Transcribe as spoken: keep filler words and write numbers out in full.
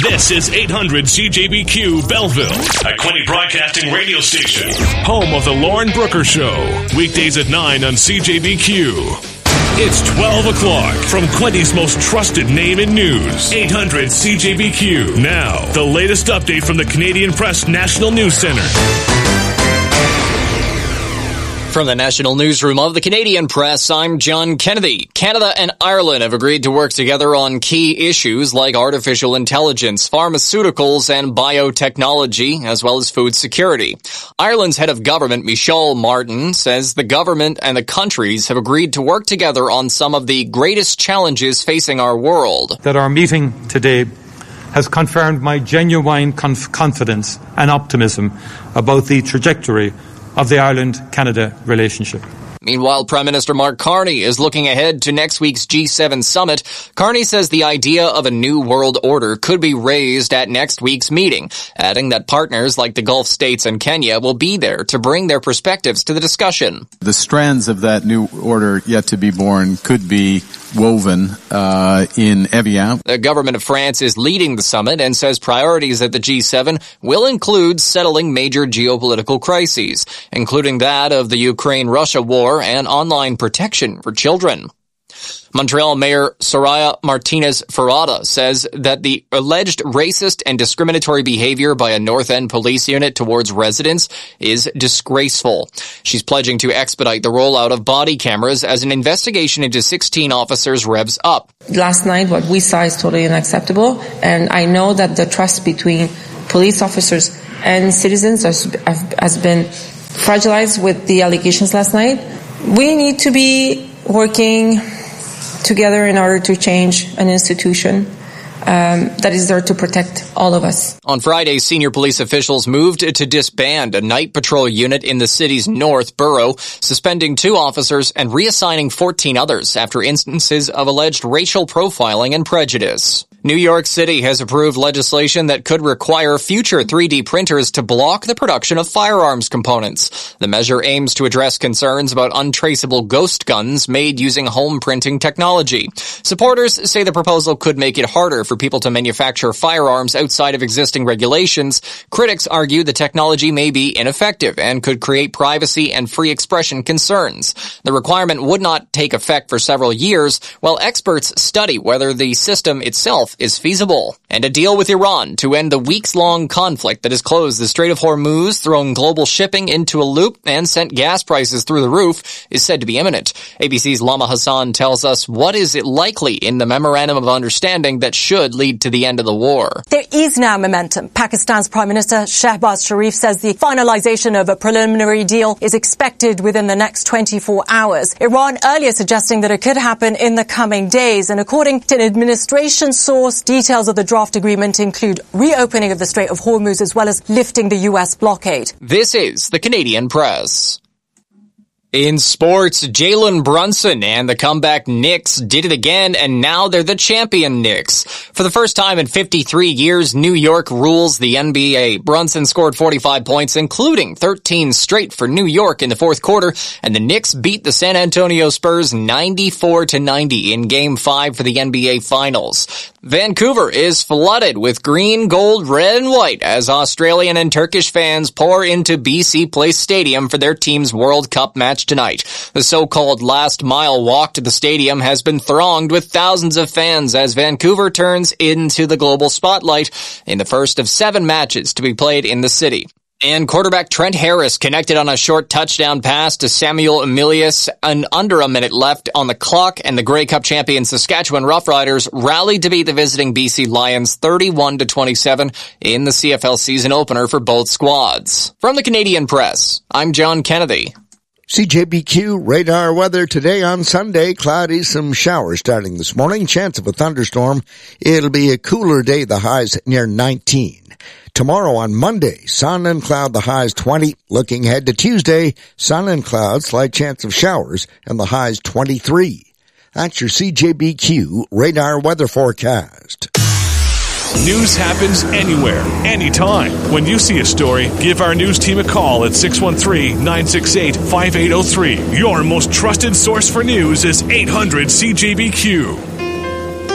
This is eight hundred C J B Q Belleville, a Quinte Broadcasting radio station. Home of the Lauren Brooker Show. Weekdays at nine on C J B Q. It's twelve o'clock from Quinte's most trusted name in news. eight hundred C J B Q. Now, the latest update from the Canadian Press National News Centre. From the National Newsroom of the Canadian Press, I'm John Kennedy. Canada and Ireland have agreed to work together on key issues like artificial intelligence, pharmaceuticals, and biotechnology, as well as food security. Ireland's head of government, Micheál Martin, says the government and the countries have agreed to work together on some of the greatest challenges facing our world. That our meeting today has confirmed my genuine conf- confidence and optimism about the trajectory of the Ireland-Canada relationship. Meanwhile, Prime Minister Mark Carney is looking ahead to next week's G seven summit. Carney says the idea of a new world order could be raised at next week's meeting, adding that partners like the Gulf states and Kenya will be there to bring their perspectives to the discussion. The strands of that new order yet to be born could be woven uh, in Evian. The government of France is leading the summit and says priorities at the G seven will include settling major geopolitical crises, including that of the Ukraine-Russia war and online protection for children. Montreal Mayor Soraya Martinez-Ferrada says that the alleged racist and discriminatory behavior by a North End police unit towards residents is disgraceful. She's pledging to expedite the rollout of body cameras as an investigation into sixteen officers revs up. Last night, what we saw is totally unacceptable, and I know that the trust between police officers and citizens has, has been fragilized with the allegations last night. We need to be working together in order to change an institution um, that is there to protect all of us. On Friday, senior police officials moved to disband a night patrol unit in the city's North Borough, suspending two officers and reassigning fourteen others after instances of alleged racial profiling and prejudice. New York City has approved legislation that could require future three D printers to block the production of firearms components. The measure aims to address concerns about untraceable ghost guns made using home printing technology. Supporters say the proposal could make it harder for people to manufacture firearms outside of existing regulations. Critics argue the technology may be ineffective and could create privacy and free expression concerns. The requirement would not take effect for several years, while experts study whether the system itself is feasible. And a deal with Iran to end the weeks-long conflict that has closed the Strait of Hormuz, thrown global shipping into a loop, and sent gas prices through the roof is said to be imminent. A B C's Lama Hassan tells us what is it likely in the Memorandum of Understanding that should lead to the end of the war. There is now momentum. Pakistan's Prime Minister Shehbaz Sharif says the finalization of a preliminary deal is expected within the next twenty-four hours. Iran earlier suggesting that it could happen in the coming days, and according to an administration source, details of the draft agreement include reopening of the Strait of Hormuz as well as lifting the U S blockade. This is the Canadian Press. In sports, Jalen Brunson and the comeback Knicks did it again, and now they're the champion Knicks. For the first time in fifty-three years, New York rules the N B A. Brunson scored forty-five points, including thirteen straight for New York in the fourth quarter, and the Knicks beat the San Antonio Spurs ninety-four to ninety in Game five for the N B A Finals. Vancouver is flooded with green, gold, red, and white as Australian and Turkish fans pour into B C Place Stadium for their team's World Cup match tonight. The so-called last mile walk to the stadium has been thronged with thousands of fans as Vancouver turns into the global spotlight in the first of seven matches to be played in the city. And quarterback Trent Harris connected on a short touchdown pass to Samuel Emilius, and under a minute left on the clock, and the Grey Cup champion Saskatchewan Roughriders rallied to beat the visiting B C Lions thirty-one to twenty-seven in the C F L season opener for both squads. From the Canadian Press, I'm John Kennedy. C J B Q radar weather today on Sunday. Cloudy, some showers starting this morning. Chance of a thunderstorm. It'll be a cooler day. The highs near nineteen. Tomorrow on Monday, sun and cloud, the highs twenty. Looking ahead to Tuesday, sun and cloud, slight chance of showers, and the highs twenty-three. That's your C J B Q radar weather forecast. News happens anywhere, anytime. When you see a story, give our news team a call at six one three, nine six eight, five eight zero three. Your most trusted source for news is eight hundred C J B Q.